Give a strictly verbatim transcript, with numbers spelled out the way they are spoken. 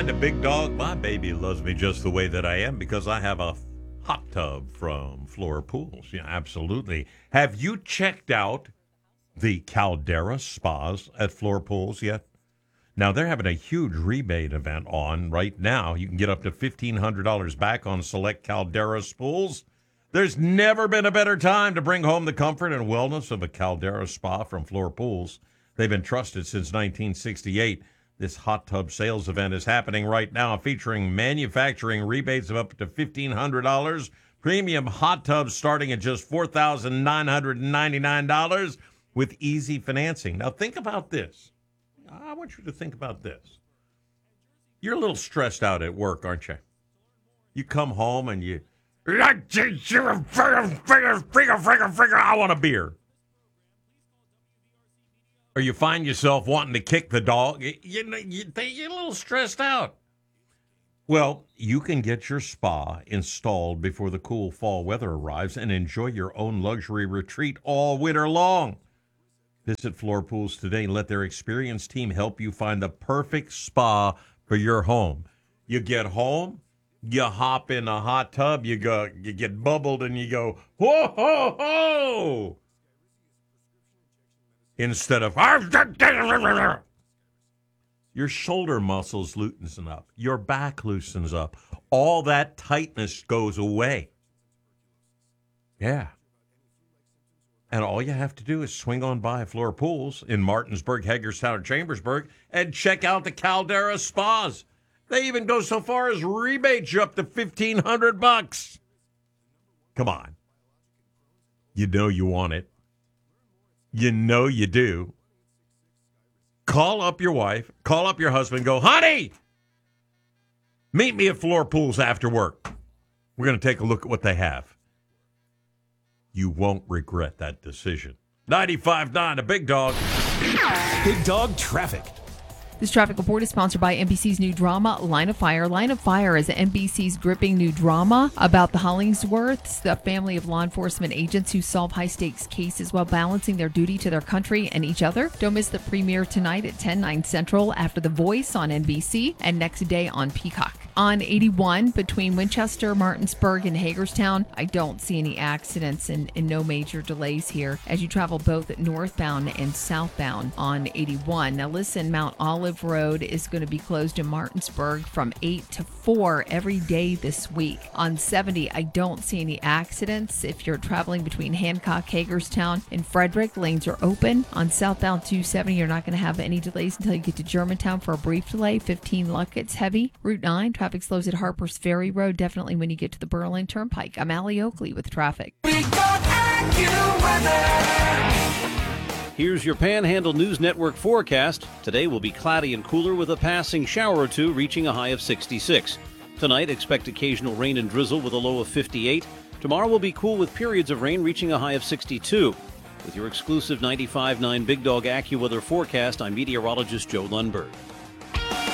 The big dog, my baby loves me just the way that I am because I have a hot tub from Flora Pools. Yeah, absolutely. Have you checked out the Caldera spas at Flora Pools yet? Now, they're having a huge rebate event on right now. You can get up to fifteen hundred dollars back on select Caldera pools. There's never been a better time to bring home the comfort and wellness of a Caldera spa from Flora Pools. They've been trusted since nineteen sixty-eight. This hot tub sales event is happening right now, featuring manufacturing rebates of up to fifteen hundred dollars, premium hot tubs starting at just four thousand nine hundred ninety-nine dollars with easy financing. Now, think about this. I want you to think about this. You're a little stressed out at work, aren't you? You come home and you, I want a beer. Or you find yourself wanting to kick the dog, you, you, you, you're a little stressed out. Well, you can get your spa installed before the cool fall weather arrives and enjoy your own luxury retreat all winter long. Visit Flora Pools today and let their experienced team help you find the perfect spa for your home. You get home, you hop in a hot tub, you go, you get bubbled, and you go, ho, ho, ho! Instead of your shoulder muscles loosen up, your back loosens up, all that tightness goes away. Yeah. And all you have to do is swing on by Flora Pools in Martinsburg, Hagerstown, or Chambersburg and check out the Caldera spas. They even go so far as rebate you up to fifteen hundred bucks. Come on. You know you want it. You know you do. Call up your wife, call up your husband, go, honey, meet me at Flora Pools after work. We're going to take a look at what they have. You won't regret that decision. ninety-five point nine, a Big Dog. Big Dog Traffic. This traffic report is sponsored by N B C's new drama, Line of Fire. Line of Fire is N B C's gripping new drama about the Hollingsworths, the family of law enforcement agents who solve high-stakes cases while balancing their duty to their country and each other. Don't miss the premiere tonight at ten, nine Central after The Voice on N B C and next day on Peacock. On eighty-one between Winchester, Martinsburg, and Hagerstown, I don't see any accidents and, and no major delays here as you travel both northbound and southbound on eighty-one. Now listen, Mount Olive Road is going to be closed in Martinsburg from eight to four every day this week. On seventy, I don't see any accidents. If you're traveling between Hancock, Hagerstown, and Frederick, lanes are open. On southbound two seventy, you're not going to have any delays until you get to Germantown for a brief delay. fifteen Luck, it's heavy. Route nine, traffic slows at Harper's Ferry Road, definitely when you get to the Berlin Turnpike. I'm Allie Oakley with traffic. Here's your Panhandle News Network forecast. Today will be cloudy and cooler with a passing shower or two, reaching a high of sixty-six. Tonight, expect occasional rain and drizzle with a low of fifty-eight. Tomorrow will be cool with periods of rain reaching a high of sixty-two. With your exclusive ninety-five point nine Big Dog AccuWeather forecast, I'm meteorologist Joe Lundberg.